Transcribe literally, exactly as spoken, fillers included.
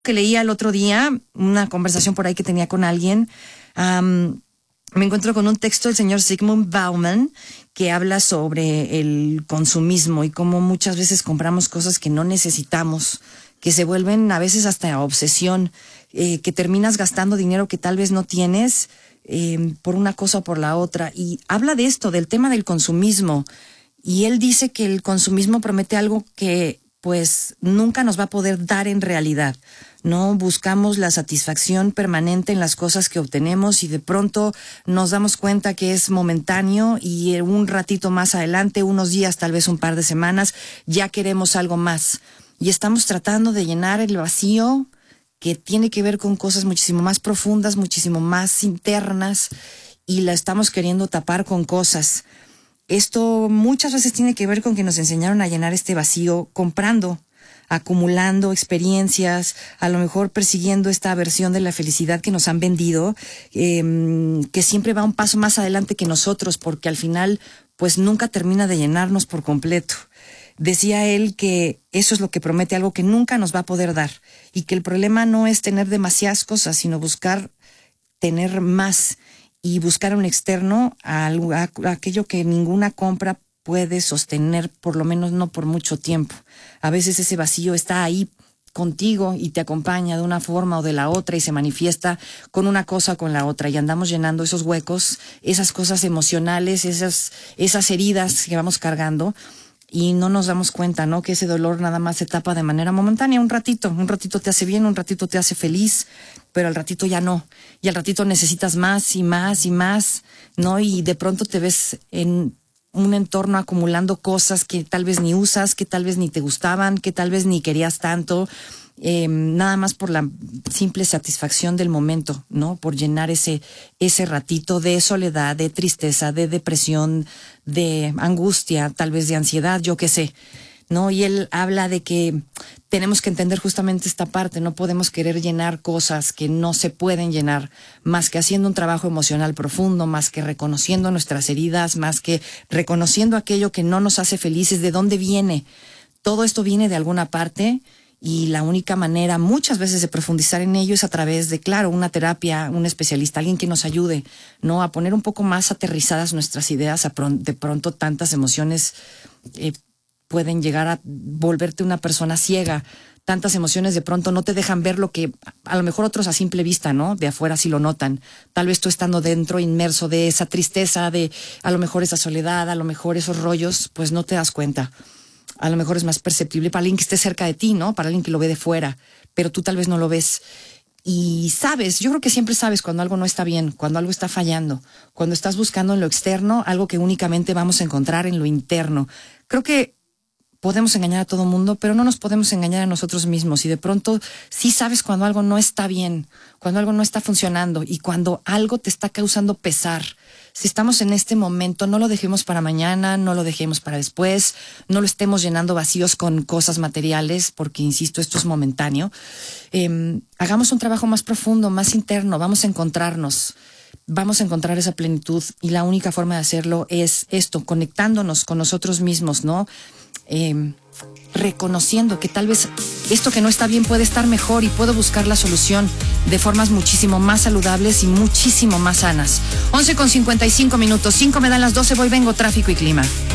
Que leía el otro día, una conversación por ahí que tenía con alguien, um, me encuentro con un texto del señor Zygmunt Bauman que habla sobre el consumismo y cómo muchas veces compramos cosas que no necesitamos, que se vuelven a veces hasta obsesión, eh, que terminas gastando dinero que tal vez no tienes eh, por una cosa o por la otra. Y habla de esto, del tema del consumismo. Y él dice que el consumismo promete algo que pues nunca nos va a poder dar en realidad. No buscamos la satisfacción permanente en las cosas que obtenemos y de pronto nos damos cuenta que es momentáneo y un ratito más adelante, unos días, tal vez un par de semanas, ya queremos algo más. Y estamos tratando de llenar el vacío que tiene que ver con cosas muchísimo más profundas, muchísimo más internas, y la estamos queriendo tapar con cosas. Esto muchas veces tiene que ver con que nos enseñaron a llenar este vacío comprando, acumulando experiencias, a lo mejor persiguiendo esta versión de la felicidad que nos han vendido, eh, que siempre va un paso más adelante que nosotros, porque al final pues nunca termina de llenarnos por completo. Decía él que eso es lo que promete algo que nunca nos va a poder dar y que el problema no es tener demasiadas cosas, sino buscar tener más. Y buscar un externo a, a, a aquello que ninguna compra puede sostener, por lo menos no por mucho tiempo. A veces ese vacío está ahí contigo y te acompaña de una forma o de la otra y se manifiesta con una cosa o con la otra y andamos llenando esos huecos, esas cosas emocionales, esas, esas heridas que vamos cargando y no nos damos cuenta, ¿no? Que ese dolor nada más se tapa de manera momentánea, un ratito, un ratito te hace bien, un ratito te hace feliz, pero al ratito ya no, y al ratito necesitas más y más y más, ¿no? Y de pronto te ves en un entorno acumulando cosas que tal vez ni usas, que tal vez ni te gustaban, que tal vez ni querías tanto, eh, nada más por la simple satisfacción del momento, ¿no? Por llenar ese, ese ratito de soledad, de tristeza, de depresión, de angustia, tal vez de ansiedad, yo qué sé, ¿no? Y él habla de que tenemos que entender justamente esta parte, no podemos querer llenar cosas que no se pueden llenar, más que haciendo un trabajo emocional profundo, más que reconociendo nuestras heridas, más que reconociendo aquello que no nos hace felices, de dónde viene. Todo esto viene de alguna parte y la única manera muchas veces de profundizar en ello es a través de, claro, una terapia, un especialista, alguien que nos ayude, ¿no? A poner un poco más aterrizadas nuestras ideas, a pron- de pronto tantas emociones eh, pueden llegar a volverte una persona ciega. Tantas emociones de pronto no te dejan ver lo que a lo mejor otros a simple vista, ¿no? De afuera sí lo notan. Tal vez tú estando dentro, inmerso de esa tristeza, de a lo mejor esa soledad, a lo mejor esos rollos, pues no te das cuenta. A lo mejor es más perceptible para alguien que esté cerca de ti, ¿no? Para alguien que lo ve de fuera, pero tú tal vez no lo ves. Y sabes, yo creo que siempre sabes cuando algo no está bien, cuando algo está fallando, cuando estás buscando en lo externo algo que únicamente vamos a encontrar en lo interno. Creo que podemos engañar a todo mundo, pero no nos podemos engañar a nosotros mismos. Y de pronto sí sabes cuando algo no está bien, cuando algo no está funcionando y cuando algo te está causando pesar. Si estamos en este momento, no lo dejemos para mañana, no lo dejemos para después, no lo estemos llenando vacíos con cosas materiales, porque, insisto, esto es momentáneo. Eh, hagamos un trabajo más profundo, más interno, vamos a encontrarnos. Vamos a encontrar esa plenitud y la única forma de hacerlo es esto, conectándonos con nosotros mismos, ¿no? Eh, reconociendo que tal vez esto que no está bien puede estar mejor y puedo buscar la solución de formas muchísimo más saludables y muchísimo más sanas. once con cincuenta y cinco minutos, cinco me dan las doce, voy, vengo, tráfico y clima.